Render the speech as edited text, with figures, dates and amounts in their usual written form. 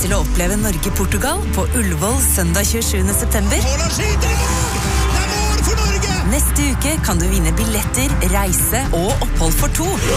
til å oppleve Norge-Portugal på Ullevål søndag 27. september. Haaland skyter i mål! Det er mål for Norge! Neste uke kan du vinne billetter, reise og opphold for 2